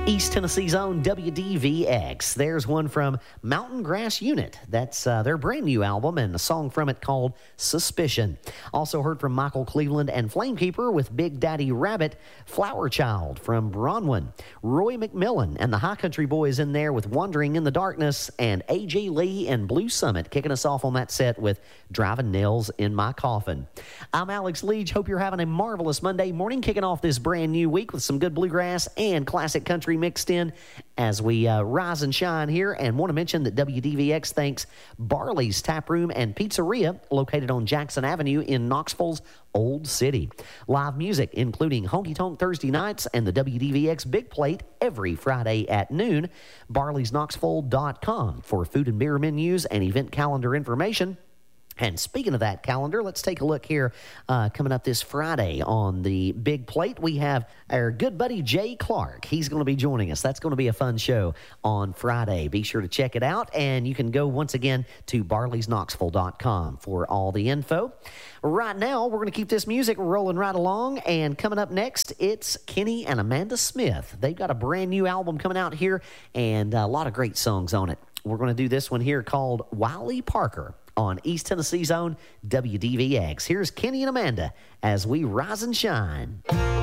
East Tennessee's own WDVX. There's one from Mountain Grass Unit. That's their brand new album and a song from it called Suspicion. Also heard from Michael Cleveland and Flamekeeper with Big Daddy Rabbit, Flower Child from Bronwyn. Roy McMillan and the High Country Boys in there with Wandering in the Darkness, and A.J. Lee and Blue Summit kicking us off on that set with Driving Nails in My Coffin. I'm Alex Leach. Hope you're having a marvelous Monday morning, kicking off this brand new week with some good bluegrass and classic country mixed in as we rise and shine here. And want to mention that WDVX thanks Barley's Tap Room and Pizzeria, located on Jackson Avenue in Knoxville's Old City. Live music, including Honky Tonk Thursday nights and the WDVX Big Plate every Friday at noon. Barley'sKnoxville.com for food and beer menus and event calendar information. And speaking of that calendar, let's take a look here. Coming up this Friday on the Big Plate, we have our good buddy Jay Clark. He's going to be joining us. That's going to be a fun show on Friday. Be sure to check it out, and you can go once again to barleysknoxville.com for all the info. Right now, we're going to keep this music rolling right along, and coming up next, it's Kenny and Amanda Smith. They've got a brand new album coming out here, and a lot of great songs on it. We're going to do this one here called Wiley Parker on East Tennessee's own WDVX. Here's Kenny and Amanda as we rise and shine.